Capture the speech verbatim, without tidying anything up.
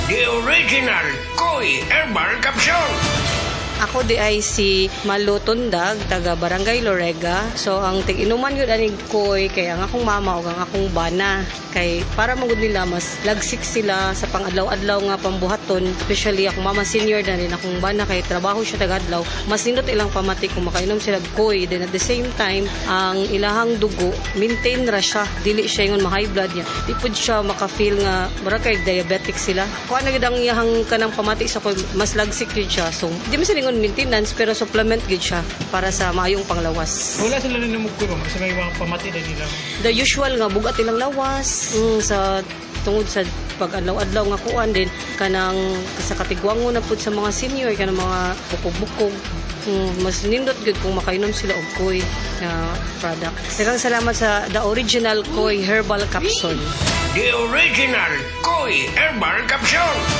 The original Koy Herbal Capsule. Ako di ay si Malu Tundag, taga Barangay Lorega. So ang tig-inuman yun aning koy kay ang akong mama o ang akong bana. Kay para magud nila mas lagsik sila sa pang-adlaw-adlaw nga pambuhaton. Especially akong mama senior na rin akong bana kay trabaho siya taga-adlaw. Mas nindot ilang pamati kung makainom sila koy. Then at the same time, ang ilahang dugo, maintain ra siya. Dili siya yung ma-high blood niya. Di pud siya maka-feel nga mura kay diabetic sila. Kung ano gid ang iyahang kanang pamati sa koy, mas lagsik yun siya. So di man sila maintenance pero supplement gid siya para sa maayong panglawas. Wala sila rin namugkulo, sa may mga pamati na nila. The usual nga bugat ilang lawas mm, sa tungod sa pag-adlaw-adlaw nga kuan din kanang sa katigwango na pud sa mga senior kanang mga bukog-bukog. Mm, mas nindot gud kung makainom sila og koy na product. Daghang salamat sa the original Koy Herbal Capsule. The original Koy Herbal Capsule.